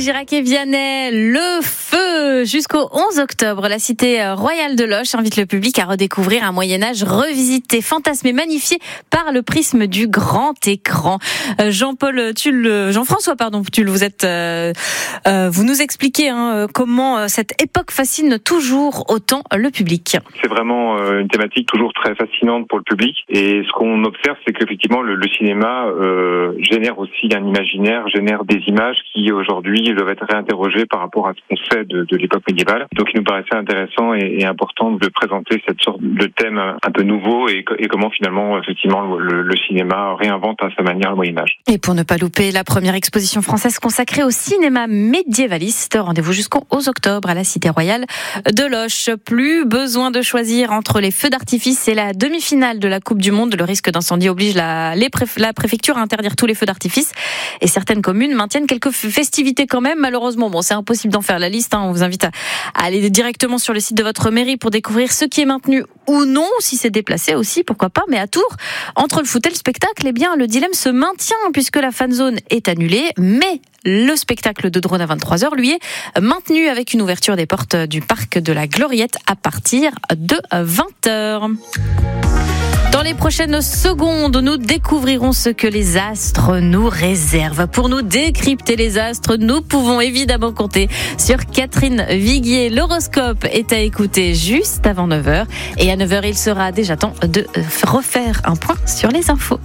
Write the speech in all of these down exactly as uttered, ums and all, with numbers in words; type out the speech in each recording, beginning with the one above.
Girac et Vianney, le feu jusqu'au onze octobre. La cité royale de Loches invite le public à redécouvrir un Moyen-Âge revisité, fantasmé, magnifié par le prisme du grand écran. Jean-Paul Tulle, Jean-François, pardon, Tulle, vous êtes, euh, euh, vous nous expliquez hein, comment cette époque fascine toujours autant le public. C'est vraiment une thématique toujours très fascinante pour le public. Et ce qu'on observe, c'est qu'effectivement le, le cinéma euh, génère aussi un imaginaire, génère des images qui aujourd'hui doivent être réinterrogées par rapport à ce qu'on sait de, de l'époque médiévale. Donc il nous paraissait intéressant et, et important de présenter cette sorte de thème un peu nouveau et, et comment finalement effectivement le, le cinéma réinvente à sa manière le Moyen-Âge. Et pour ne pas louper la première exposition française consacrée au cinéma médiévaliste, rendez-vous jusqu'au onze octobre à la Cité Royale de Loches. Plus besoin de choisir entre les feux d'artifice et la demi-finale de la Coupe du Monde. Le risque d'incendie oblige la, les préf, la préfecture à interdire tous les feux d'artifice et certaines communes maintiennent quelques festivités quand même. Malheureusement, bon, c'est impossible d'en faire la liste. Hein. On vous invite à, à aller directement sur le site de votre mairie pour découvrir ce qui est maintenu ou non, si c'est déplacé aussi, pourquoi pas. Mais à Tours, entre le foot et le spectacle, eh bien, le dilemme se maintient puisque la fan zone est annulée, mais le spectacle de drone à vingt-trois heures, lui, est maintenu avec une ouverture des portes du parc de la Gloriette à partir de vingt heures. Dans les prochaines secondes, nous découvrirons ce que les astres nous réservent. Pour nous décrypter les astres, nous pouvons évidemment compter sur Catherine Viguier. L'horoscope est à écouter juste avant neuf heures. Et à neuf heures, il sera déjà temps de refaire un point sur les infos.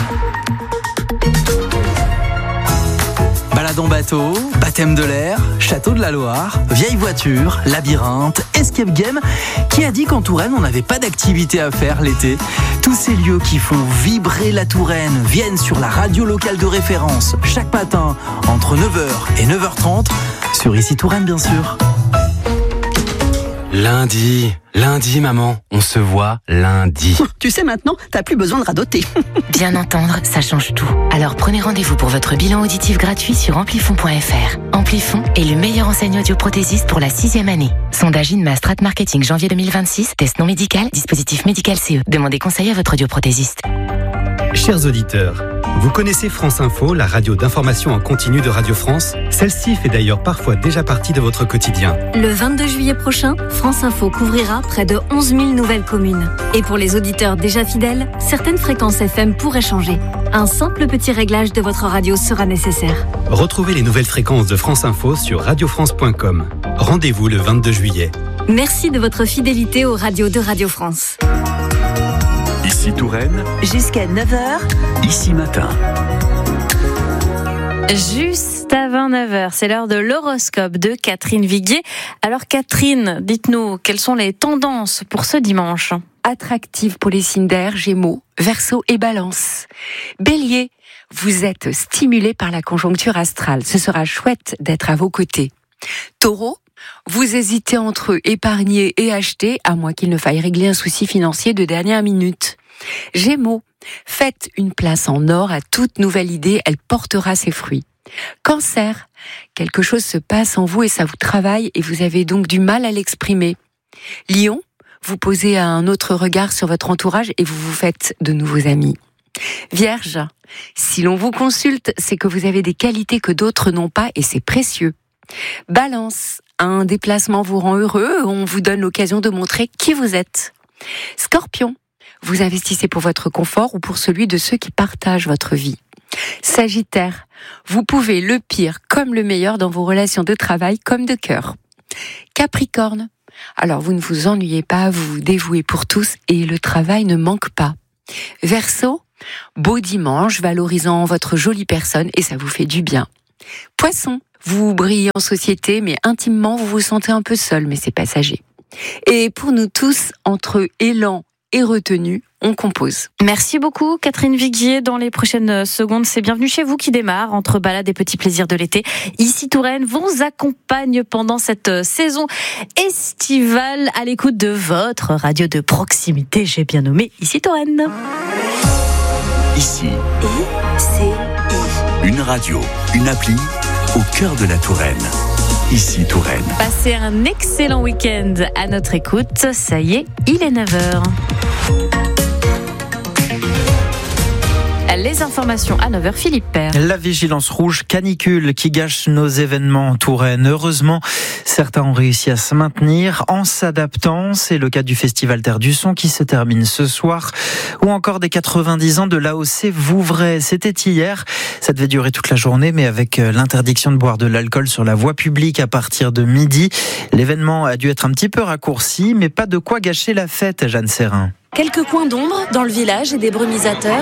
Balade en bateau, baptême de l'air, château de la Loire, vieille voiture, labyrinthe, escape game. Qui a dit qu'en Touraine, on n'avait pas d'activité à faire l'été ? Tous ces lieux qui font vibrer la Touraine viennent sur la radio locale de référence chaque matin entre neuf heures et neuf heures trente sur Ici Touraine, bien sûr. Lundi, lundi maman, on se voit lundi. Tu sais maintenant, t'as plus besoin de radoter. Bien entendre, ça change tout. Alors prenez rendez-vous pour votre bilan auditif gratuit sur amplifon point f r. Amplifon est le meilleur enseigne audioprothésiste pour la sixième année. Sondage Inma Strat Marketing janvier deux mille vingt-six, test non médical, dispositif médical C E. Demandez conseil à votre audioprothésiste. Chers auditeurs, vous connaissez France Info, la radio d'information en continu de Radio France ? Celle-ci fait d'ailleurs parfois déjà partie de votre quotidien. Le vingt-deux juillet prochain, France Info couvrira près de onze mille nouvelles communes. Et pour les auditeurs déjà fidèles, certaines fréquences F M pourraient changer. Un simple petit réglage de votre radio sera nécessaire. Retrouvez les nouvelles fréquences de France Info sur radio france point com. Rendez-vous le vingt-deux juillet. Merci de votre fidélité aux radios de Radio France. Ici Touraine, Jusqu'à neuf heures, Ici Matin. Juste avant neuf heures, c'est l'heure de l'horoscope de Catherine Viguier. Alors Catherine, dites-nous, quelles sont les tendances pour ce dimanche ? Attractive pour les signes d'air, Gémeaux, Verseau et Balance. Bélier, vous êtes stimulé par la conjoncture astrale. Ce sera chouette d'être à vos côtés. Taureau, vous hésitez entre épargner et acheter, à moins qu'il ne faille régler un souci financier de dernière minute. Gémeaux, faites une place en or à toute nouvelle idée, elle portera ses fruits. Cancer, quelque chose se passe en vous et ça vous travaille et vous avez donc du mal à l'exprimer. Lion, vous posez un autre regard sur votre entourage et vous vous faites de nouveaux amis. Vierge, si l'on vous consulte, c'est que vous avez des qualités que d'autres n'ont pas et c'est précieux. Balance, un déplacement vous rend heureux, on vous donne l'occasion de montrer qui vous êtes. Scorpion, vous investissez pour votre confort ou pour celui de ceux qui partagent votre vie. Sagittaire, vous pouvez le pire comme le meilleur dans vos relations de travail comme de cœur. Capricorne, alors vous ne vous ennuyez pas, vous vous dévouez pour tous et le travail ne manque pas. Verseau, beau dimanche valorisant votre jolie personne et ça vous fait du bien. Poisson, vous brillez en société mais intimement vous vous sentez un peu seul mais c'est passager. Et pour nous tous, entre élan et retenue, on compose. Merci beaucoup Catherine Viguier. Dans les prochaines secondes, c'est Bienvenue chez vous qui démarre. Entre balades et petits plaisirs de l'été, Ici Touraine vous accompagne pendant cette saison estivale à l'écoute de votre radio de proximité, j'ai bien nommé Ici Touraine. Ici, I, C, I. une radio, une appli au cœur de la Touraine. Ici Touraine. Passez un excellent week-end à notre écoute. Ça y est, il est neuf heures. Les informations à neuf heures, Philippe Père. La vigilance rouge canicule qui gâche nos événements en Touraine. Heureusement, certains ont réussi à se maintenir en s'adaptant. C'est le cas du Festival Terre du Son qui se termine ce soir. Ou encore des quatre-vingt-dix ans de l'A O C Vouvray. C'était hier. Ça devait durer toute la journée, mais avec l'interdiction de boire de l'alcool sur la voie publique à partir de midi, l'événement a dû être un petit peu raccourci, mais pas de quoi gâcher la fête, Jeanne Serrin. Quelques coins d'ombre dans le village et des brumisateurs.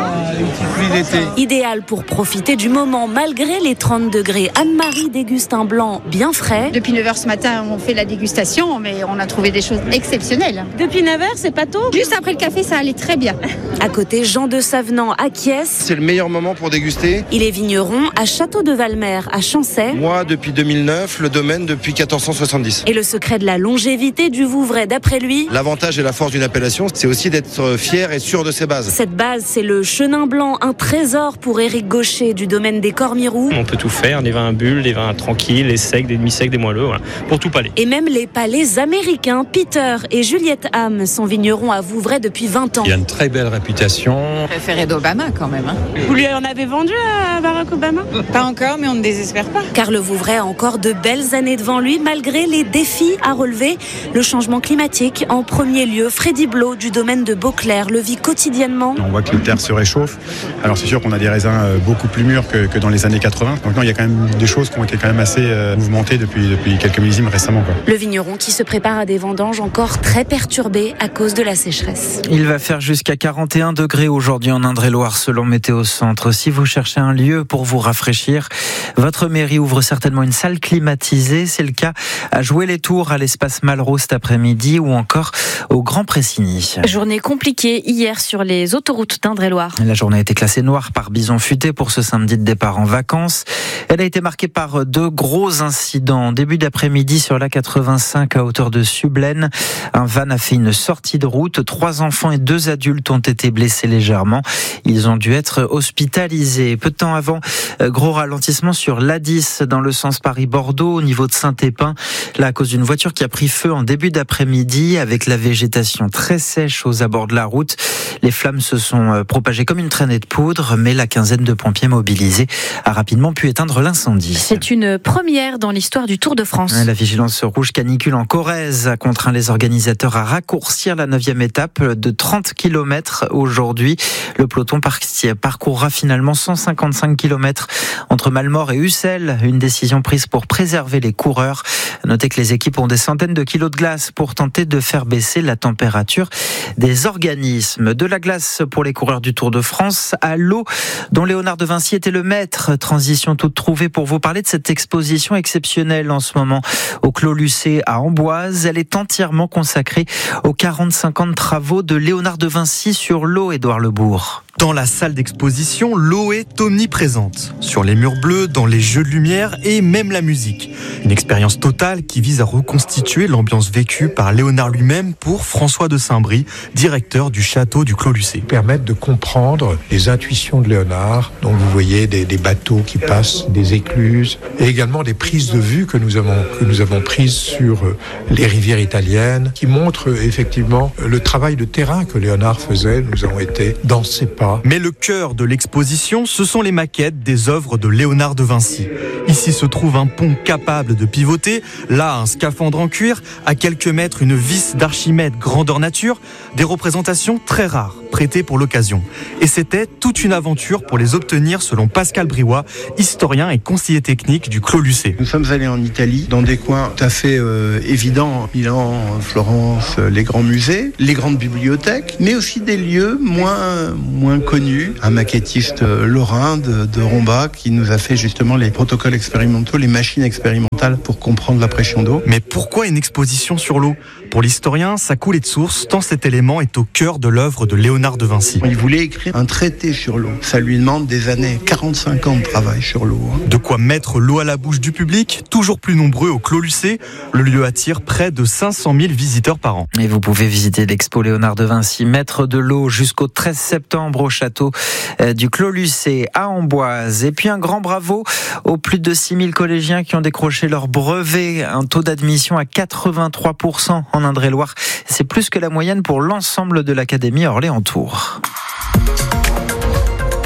Idéal pour profiter du moment malgré les trente degrés. Anne-Marie déguste un blanc bien frais. Depuis neuf heures ce matin, on fait la dégustation, mais on a trouvé des choses exceptionnelles. Depuis neuf heures, c'est pas tôt. Juste après le café, ça allait très bien. À côté, Jean de Savenant acquiesce. C'est le meilleur moment pour déguster. Il est vigneron à Château de Valmer, à Chancey. Moi, depuis deux mille neuf, le domaine depuis quatorze cent soixante-dix. Et le secret de la longévité du Vouvray, d'après lui. L'avantage et la force d'une appellation, c'est aussi d'être fier et sûr de ses bases. Cette base, c'est le Chenin Blanc, un trésor pour Éric Gaucher du domaine des Cormiroux. On peut tout faire, des vins à bulles, des vins tranquilles, des secs, des demi-secs, des moelleux, voilà, pour tout palais. Et même les palais américains. Peter et Juliette Ham sont vignerons à Vouvray depuis vingt ans. Il y a une très belle réputation. Préféré d'Obama quand même. Hein. Vous lui en avez vendu à Barack Obama ? Pas encore, mais on ne désespère pas. Car le Vouvray a encore de belles années devant lui, malgré les défis à relever. Le changement climatique en premier lieu. Freddy Blo du domaine de Beauclerc le vit quotidiennement. On voit que les terres se réchauffent. Alors c'est sûr qu'on a des raisins beaucoup plus mûrs que, que dans les années quatre-vingts. Donc non, il y a quand même des choses qui ont été quand même assez euh, mouvementées depuis, depuis quelques millésimes récemment, quoi. Le vigneron qui se prépare à des vendanges encore très perturbées à cause de la sécheresse. Il va faire jusqu'à quarante et un degrés aujourd'hui en Indre-et-Loire selon Météo Centre. Si vous cherchez un lieu pour vous rafraîchir, votre mairie ouvre certainement une salle climatisée. C'est le cas à Jouer-les-Tours, à l'espace Malraux cet après-midi ou encore au Grand Pressigny. Journée compliquée hier sur les autoroutes d'Indre-et-Loire. La journée a été classée noire par Bison Futé pour ce samedi de départ en vacances. Elle a été marquée par deux gros incidents. Début d'après-midi sur l'A quatre-vingt-cinq à hauteur de Sublaine, un van a fait une sortie de route. Trois enfants et deux adultes ont été blessés légèrement. Ils ont dû être hospitalisés. Peu de temps avant, gros ralentissement sur l'A dix dans le sens Paris-Bordeaux au niveau de Saint-Épin. Là, à cause d'une voiture qui a pris feu en début d'après-midi avec la végétation très sèche aux abords de la route. Les flammes se sont propagées comme une traînée de poudre, mais la quinzaine de pompiers mobilisés a rapidement pu éteindre l'incendie. C'est une première dans l'histoire du Tour de France. La vigilance rouge canicule en Corrèze a contraint les organisateurs à raccourcir la neuvième étape de trente kilomètres aujourd'hui. Le peloton parcourra finalement cent cinquante-cinq kilomètres entre Malmort et Ussel. Une décision prise pour préserver les coureurs. Notez que les équipes ont des centaines de kilos de glace pour tenter de faire baisser la température des organismes. De la glace pour les coureurs du Tour de France à l'eau dont Léonard de Vinci était le maître. Transition toute trouvée pour vous parler de cette exposition exceptionnelle en ce moment au Clos Lucé à Amboise. Elle est entièrement consacrée aux quarante-cinq ans de travaux de Léonard de Vinci sur l'eau, Édouard Lebourg. Dans la salle d'exposition, l'eau est omniprésente. Sur les murs bleus, dans les jeux de lumière et même la musique. Une expérience totale qui vise à reconstituer l'ambiance vécue par Léonard lui-même pour François de Saint-Brie, directeur du château du Clos Lucé. Permettre de comprendre les intuitions de Léonard. Donc vous voyez des, des bateaux qui passent, des écluses, et également des prises de vue que nous avons, que nous avons prises sur les rivières italiennes, qui montrent effectivement le travail de terrain que Léonard faisait. Nous avons été dans ses pas. Mais le cœur de l'exposition, ce sont les maquettes des œuvres de Léonard de Vinci. Ici se trouve un pont capable de pivoter, là un scaphandre en cuir, à quelques mètres une vis d'Archimède grandeur nature, des représentations très rares, prêtées pour l'occasion. Et c'était toute une aventure pour les obtenir selon Pascal Briouat, historien et conseiller technique du Clos Lucé. Nous sommes allés en Italie, dans des coins tout à fait euh, évidents, Milan, Florence, les grands musées, les grandes bibliothèques, mais aussi des lieux moins, moins connu, un maquettiste lorrain de, de Romba qui nous a fait justement les protocoles expérimentaux, les machines expérimentales pour comprendre la pression d'eau. Mais pourquoi une exposition sur l'eau ? Pour l'historien, ça coulait de source tant cet élément est au cœur de l'œuvre de Léonard de Vinci. Il voulait écrire un traité sur l'eau. Ça lui demande des années, quarante-cinq ans de travail sur l'eau. Hein. De quoi mettre l'eau à la bouche du public, toujours plus nombreux au Clos Lucé. Le lieu attire près de cinq cent mille visiteurs par an. Et vous pouvez visiter l'expo Léonard de Vinci, maître de l'eau, jusqu'au treize septembre au château du Clos Lucé à Amboise. Et puis un grand bravo aux plus de six mille collégiens qui ont décroché leur brevet. Un taux d'admission à quatre-vingt-trois pour cent en Indre-et-Loire. C'est plus que la moyenne pour l'ensemble de l'académie Orléans-Tours.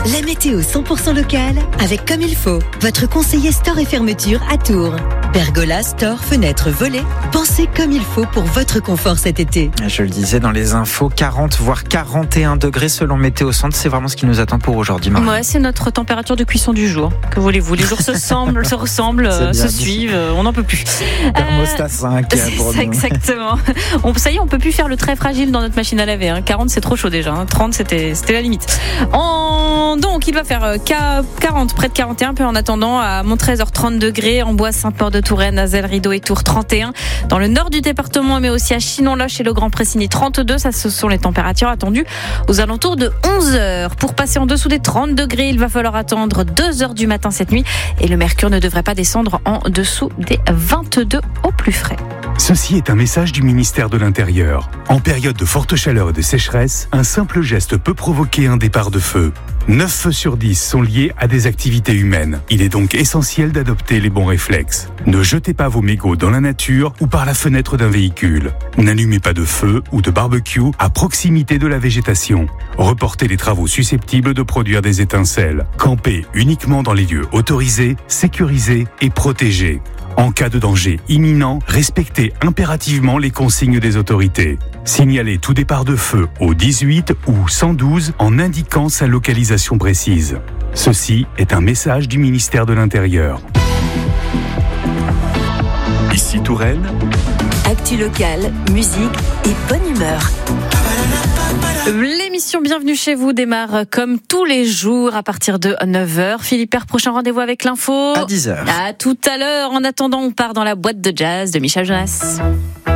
La météo cent pour cent locale avec Comme il faut, votre conseiller store et fermeture à Tours. Pergola, store, fenêtres, volets, pensez comme il faut pour votre confort cet été. Je le disais dans les infos, quarante voire quarante et un degrés selon Météo Centre, c'est vraiment ce qui nous attend pour aujourd'hui. Marie. Ouais, c'est notre température de cuisson du jour. Que voulez-vous ? Les jours se semblent, se ressemblent, euh, se suivent, euh, on n'en peut plus. Thermostat euh, cinq pour nous. Exactement. On, ça y est, on peut plus faire le très fragile dans notre machine à laver. Hein. quarante, c'est trop chaud déjà. Hein. trente, c'était, c'était la limite. En... Donc, il va faire quarante, près de quarante et un, peu en attendant à Montrezor trente degrés, en Bois, Sainte-Maure-de-Touraine, Azelle, Rideau et Tours trente et un. Dans le nord du département, mais aussi à Chinon-Loche et le Grand Pressigny trente-deux. Ça, ce sont les températures attendues aux alentours de onze heures. Pour passer en dessous des trente degrés, il va falloir attendre deux heures du matin cette nuit. Et le mercure ne devrait pas descendre en dessous des vingt-deux au plus frais. Ceci est un message du ministère de l'Intérieur. En période de forte chaleur et de sécheresse, un simple geste peut provoquer un départ de feu. neuf feux sur dix sont liés à des activités humaines. Il est donc essentiel d'adopter les bons réflexes. Ne jetez pas vos mégots dans la nature ou par la fenêtre d'un véhicule. N'allumez pas de feu ou de barbecue à proximité de la végétation. Reportez les travaux susceptibles de produire des étincelles. Campez uniquement dans les lieux autorisés, sécurisés et protégés. En cas de danger imminent, respectez impérativement les consignes des autorités. Signalez tout départ de feu au dix-huit ou cent douze en indiquant sa localisation précise. Ceci est un message du ministère de l'Intérieur. Ici Touraine. Actu locale, musique et bonne humeur. L'émission Bienvenue chez vous démarre comme tous les jours à partir de neuf heures. Philippe Père, prochain rendez-vous avec l'info à dix heures. À tout à l'heure. En attendant, on part dans la boîte de jazz de Michel Jonas.